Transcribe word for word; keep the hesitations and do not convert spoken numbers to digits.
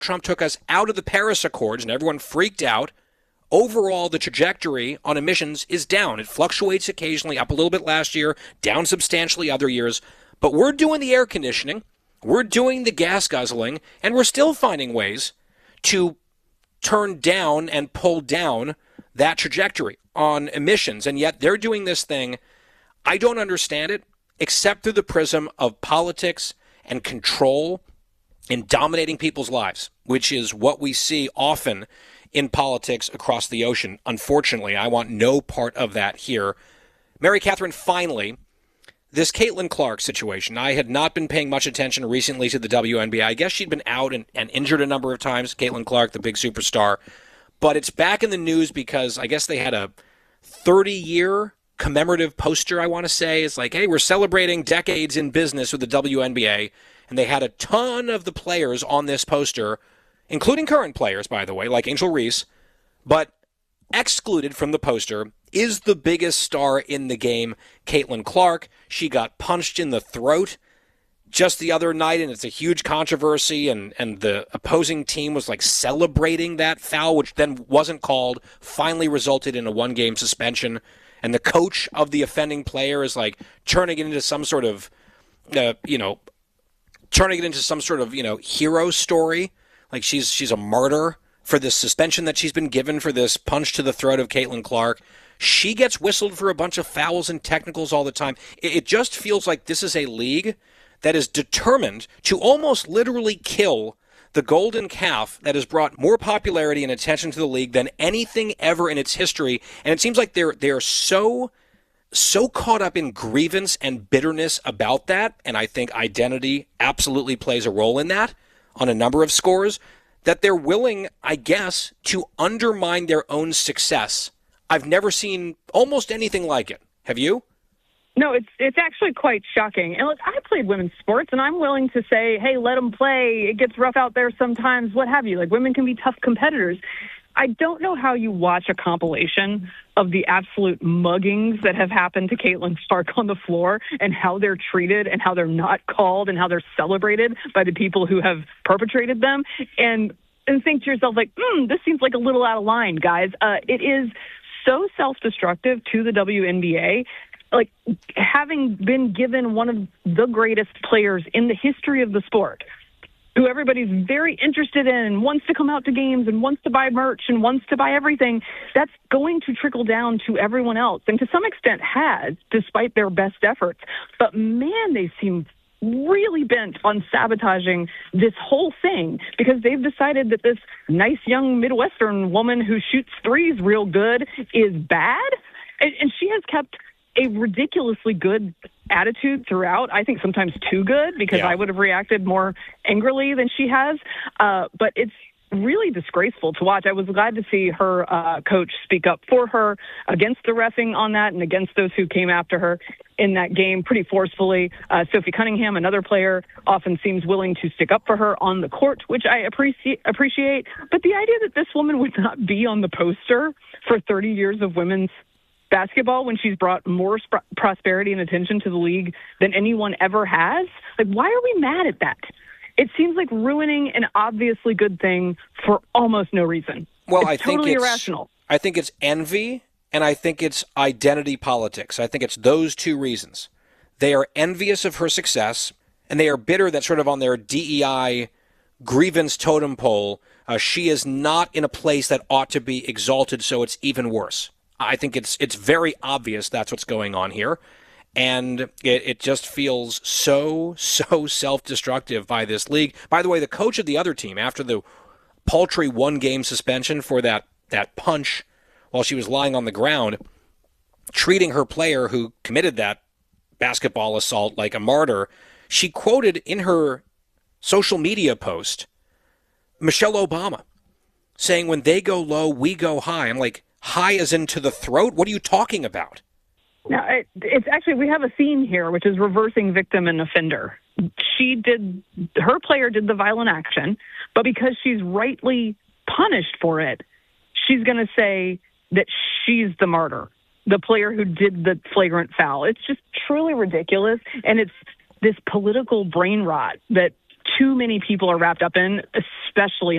Trump took us out of the Paris Accords and everyone freaked out. Overall, the trajectory on emissions is down. It fluctuates occasionally, up a little bit last year, down substantially other years. But we're doing the air conditioning, we're doing the gas guzzling, and we're still finding ways to turn down and pull down that trajectory on emissions. And yet they're doing this thing. I don't understand it, except through the prism of politics and control in dominating people's lives, which is what we see often in politics across the ocean. Unfortunately, I want no part of that here. Mary Catherine, finally, this Caitlin Clark situation. I had not been paying much attention recently to the W N B A. I guess she'd been out and, and injured a number of times, Caitlin Clark, the big superstar. But it's back in the news because I guess they had a thirty-year commemorative poster, I want to say. It's like, hey, we're celebrating decades in business with the W N B A. And they had a ton of the players on this poster, including current players, by the way, like Angel Reese. But excluded from the poster is the biggest star in the game, Caitlin Clark. She got punched in the throat just the other night, and it's a huge controversy, and, and the opposing team was like celebrating that foul, which then wasn't called, finally resulted in a one-game suspension. And the coach of the offending player is like turning it into some sort of, uh, you know, turning it into some sort of, you know, hero story. Like she's she's a martyr for this suspension that she's been given for this punch to the throat of Caitlin Clark. She gets whistled for a bunch of fouls and technicals all the time. It, it just feels like this is a league that is determined to almost literally kill the golden calf that has brought more popularity and attention to the league than anything ever in its history. And it seems like they're they're so so caught up in grievance and bitterness about that, and I think identity absolutely plays a role in that on a number of scores, that they're willing, I guess, to undermine their own success. I've never seen almost anything like it. Have you? No, it's it's actually quite shocking. And look, I played women's sports, and I'm willing to say, hey, let them play. It gets rough out there sometimes, what have you. Like, women can be tough competitors. I don't know how you watch a compilation of the absolute muggings that have happened to Caitlin Clark on the floor and how they're treated and how they're not called and how they're celebrated by the people who have perpetrated them, and and think to yourself, like, hmm, this seems like a little out of line, guys. Uh, it is so self-destructive to the W N B A. Like, having been given one of the greatest players in the history of the sport, who everybody's very interested in and wants to come out to games and wants to buy merch and wants to buy everything, that's going to trickle down to everyone else, and to some extent has, despite their best efforts. But, man, they seem really bent on sabotaging this whole thing because they've decided that this nice young Midwestern woman who shoots threes real good is bad, and, and she has kept a ridiculously good attitude throughout. I think sometimes too good, because yeah. I would have reacted more angrily than she has. Uh, but it's really disgraceful to watch. I was glad to see her uh, coach speak up for her against the reffing on that and against those who came after her in that game pretty forcefully. Uh, Sophie Cunningham, another player, often seems willing to stick up for her on the court, which I appreciate. appreciate. But the idea that this woman would not be on the poster for thirty years of women's basketball when she's brought more sp- prosperity and attention to the league than anyone ever has, like, why are we mad at that? It seems like ruining an obviously good thing for almost no reason. Well, it's I totally think it's, irrational. I think it's envy, and I think it's identity politics. I think it's those two reasons. They are envious of her success, and they are bitter that sort of on their D E I grievance totem pole, uh, she is not in a place that ought to be exalted, so it's even worse. I think it's it's very obvious that's what's going on here. And it, it just feels so, so self-destructive by this league. By the way, the coach of the other team, after the paltry one-game suspension for that, that punch while she was lying on the ground, treating her player who committed that basketball assault like a martyr, she quoted in her social media post Michelle Obama saying, when they go low, we go high. I'm like, high as into the throat? What are you talking about? Now, it, it's actually, we have a theme here, which is reversing victim and offender. She did, her player did the violent action, but because she's rightly punished for it, she's going to say that she's the martyr, the player who did the flagrant foul. It's just truly ridiculous, and it's this political brain rot that too many people are wrapped up in, especially